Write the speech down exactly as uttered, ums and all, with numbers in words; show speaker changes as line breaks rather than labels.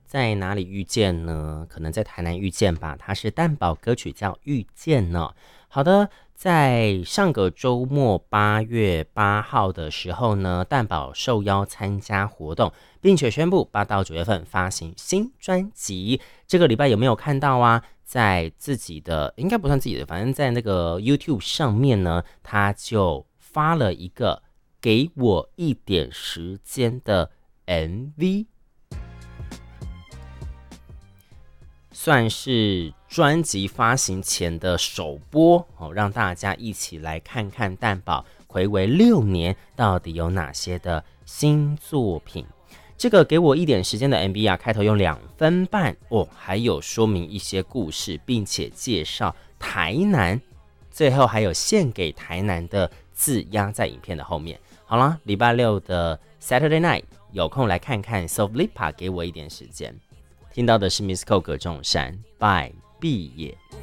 在哪里遇见呢？可能在台南遇见吧。它是蛋堡歌曲叫《遇见》呢。好的，在上个周末八月八号的时候呢，蛋堡受邀参加活动，并且宣布八到九月份发行新专辑。这个礼拜有没有看到啊？在自己的应该不算自己的，反正在那个 YouTube 上面呢，他就发了一个给我一点时间的 M V， 算是专辑发行前的首播哦，让大家一起来看看蛋堡睽违六年到底有哪些的新作品。这个给我一点时间的 M V 啊，开头用两分半哦，还有说明一些故事，并且介绍台南，最后还有献给台南的字压在影片的后面。好了，礼拜六的 Saturday Night 有空来看看 Sovlipa 给我一点时间。听到的是 Miss Ko 葛仲山拜毕业。